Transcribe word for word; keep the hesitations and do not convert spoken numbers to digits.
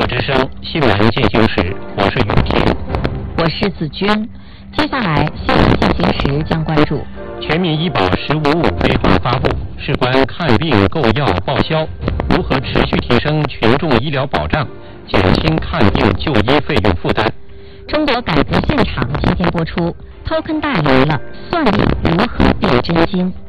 国之声新闻进行时，我是雨婷， 我是子君。接下来新闻进行时将关注： 全民医保“十五五”规划发布，事关看病、购药、报销，如何持续提升群众医疗保障，减轻看病就医费用负担。 中国改革现场今天播出， Token 大流了，算力如何变真金？